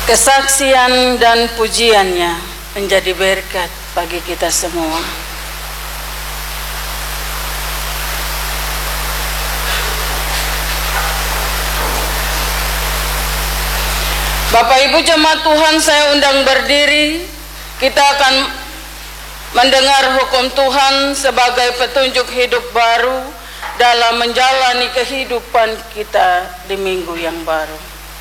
kesaksian dan pujiannya menjadi berkat bagi kita semua. Bapak Ibu jemaat Tuhan, saya undang berdiri. Kita akan mendengar hukum Tuhan sebagai petunjuk hidup baru dalam menjalani kehidupan kita di minggu yang baru.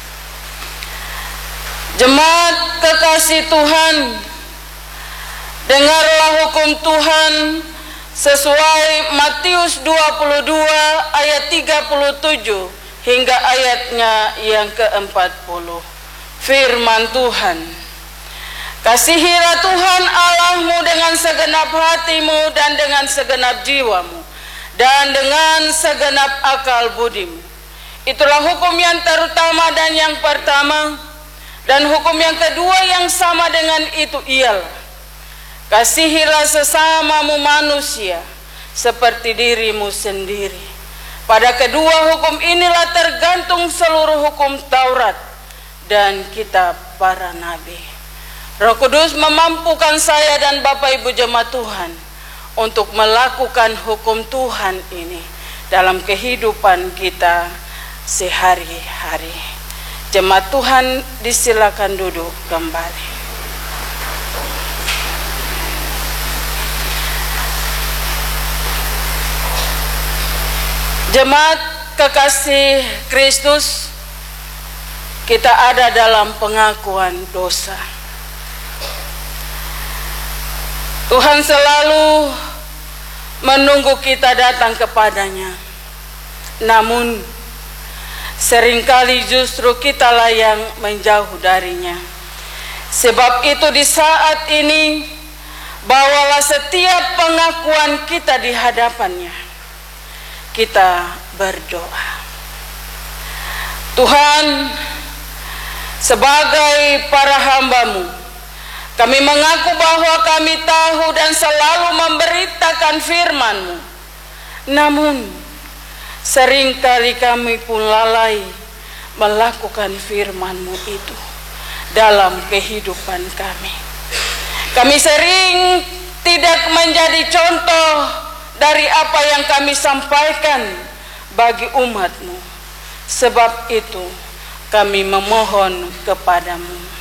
Jemaat kekasih Tuhan, dengarlah hukum Tuhan sesuai Matius 22 ayat 37 hingga ayatnya yang ke-40. Firman Tuhan, kasihilah Tuhan Allahmu dengan segenap hatimu dan dengan segenap jiwamu dan dengan segenap akal budimu. Itulah hukum yang terutama dan yang pertama. Dan hukum yang kedua yang sama dengan itu ialah, kasihilah sesamamu manusia seperti dirimu sendiri. Pada kedua hukum inilah tergantung seluruh hukum Taurat dan kitab para nabi. Roh Kudus memampukan saya dan Bapak Ibu jemaat Tuhan untuk melakukan hukum Tuhan ini dalam kehidupan kita sehari-hari. Jemaat Tuhan disilakan duduk kembali. Jemaat kekasih Kristus, kita ada dalam pengakuan dosa. Tuhan selalu menunggu kita datang kepadanya. Namun seringkali justru kitalah yang menjauh darinya. Sebab itu di saat ini, bawalah setiap pengakuan kita di hadapannya. Kita berdoa. Tuhan, sebagai para hamba-Mu, kami mengaku bahwa kami tahu dan selalu memberitakan firman-Mu. Namun seringkali kami pun lalai melakukan firman-Mu itu dalam kehidupan kami. Kami sering tidak menjadi contoh dari apa yang kami sampaikan bagi umat-Mu. Sebab itu kami memohon kepadamu,